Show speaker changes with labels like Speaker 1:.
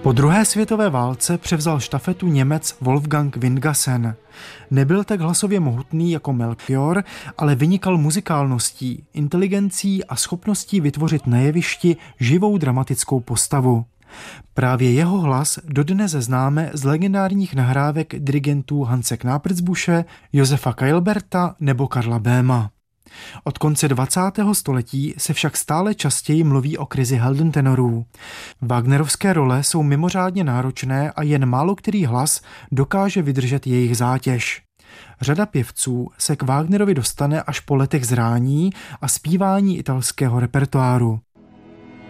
Speaker 1: Po druhé světové válce převzal štafetu Němec Wolfgang Windgassen. Nebyl tak hlasově mohutný jako Melchior, ale vynikal muzikálností, inteligencí a schopností vytvořit na jevišti živou dramatickou postavu. Právě jeho hlas dodnes známe z legendárních nahrávek dirigentů Hanse Knapersbuše, Josefa Keilberta nebo Karla Béma. Od konce 20. století se však stále častěji mluví o krizi heldentenorů. Wagnerovské role jsou mimořádně náročné a jen málo který hlas dokáže vydržet jejich zátěž. Řada pěvců se k Wagnerovi dostane až po letech zrání a zpívání italského repertoáru.